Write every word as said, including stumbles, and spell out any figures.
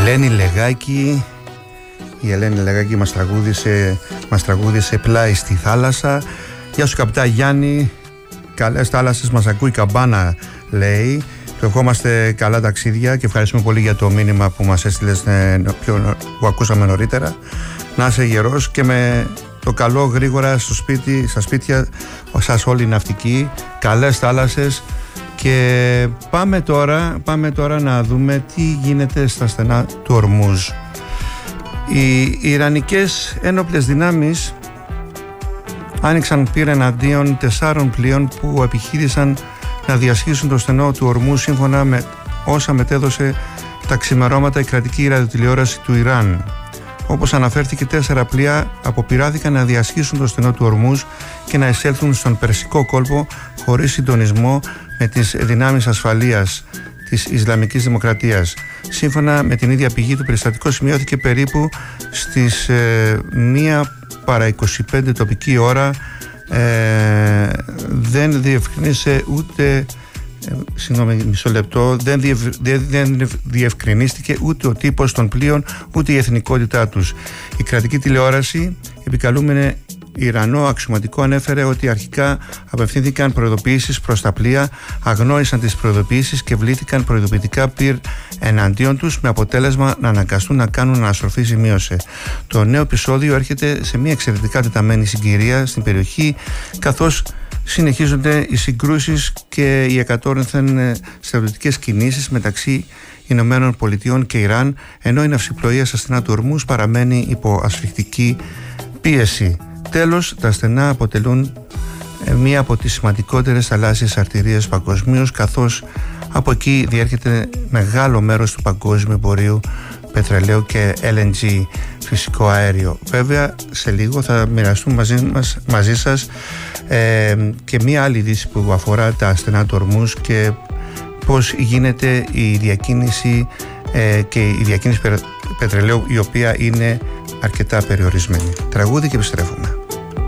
Ελένη Λεγάκη. Η Ελένη Λεγάκη μας τραγούδισε, μας τραγούδισε πλάι στη θάλασσα. Γεια σου καπιτά Γιάννη, καλές θάλασσες μας ακούει καμπάνα, λέει. Του ευχόμαστε καλά ταξίδια και ευχαριστούμε πολύ για το μήνυμα που μας έστειλες, που ακούσαμε νωρίτερα. Να είσαι γερός και με το καλό γρήγορα στο σπίτι, στα σπίτια σας όλοι οι ναυτικοί. Καλές θάλασσες. Και πάμε τώρα, πάμε τώρα να δούμε τι γίνεται στα στενά του Ορμούζ. Οι Ιρανικές ένοπλες δυνάμεις άνοιξαν πύρα εναντίον τεσσάρων πλοίων που επιχείρησαν να διασχίσουν το στενό του Ορμούζ, σύμφωνα με όσα μετέδωσε τα ξημερώματα η κρατική ραδιοτηλεόραση του Ιράν. Όπως αναφέρθηκε, τέσσερα πλοία αποπειράθηκαν να διασχίσουν το στενό του Ορμούζ και να εισέλθουν στον Περσικό κόλπο χωρίς συντονισμό με τις δυνάμεις ασφαλείας της Ισλαμικής Δημοκρατίας. Σύμφωνα με την ίδια πηγή, το περιστατικό σημειώθηκε περίπου στις ε, μία παρά είκοσι πέντε τοπική ώρα. Ε, δεν διευκρινίσε ούτε ε, συγγνώμη μισό λεπτό δεν, διευ, δεν, δεν διευκρινίστηκε ούτε ο τύπος των πλοίων ούτε η εθνικότητά τους. Η κρατική τηλεόραση, επικαλούμενη Ιρανό αξιωματικό, ανέφερε ότι αρχικά απευθύνθηκαν προειδοποιήσεις προς τα πλοία, αγνόησαν τις προειδοποιήσεις και βλήθηκαν προειδοποιητικά πυρ εναντίον τους, με αποτέλεσμα να αναγκαστούν να κάνουν αναστροφή, σημείωσε. Το νέο επεισόδιο έρχεται σε μια εξαιρετικά τεταμένη συγκυρία στην περιοχή, καθώς συνεχίζονται οι συγκρούσεις και οι εκατόρθεν στρατιωτικές κινήσεις μεταξύ Ηνωμένων Πολιτειών και Ιράν, ενώ η ναυσιπλοεία στα στενά του Ορμούζ παραμένει υπό ασφυκτική πίεση. Τέλος, τα στενά αποτελούν μία από τις σημαντικότερες θαλάσσιες αρτηρίες παγκοσμίως, καθώς από εκεί διέρχεται μεγάλο μέρος του παγκόσμιου εμπορίου πετρελαίου και ελ εν τζι, φυσικό αέριο. Βέβαια, σε λίγο θα μοιραστούμε μαζί, μας, μαζί σας ε, και μία άλλη είδηση που αφορά τα στενά του Ορμούζ και πώς γίνεται η διακίνηση ε, και η διακίνηση πετρελαίου, η οποία είναι αρκετά περιορισμένη. Τραγούδι και επιστρέφουμε.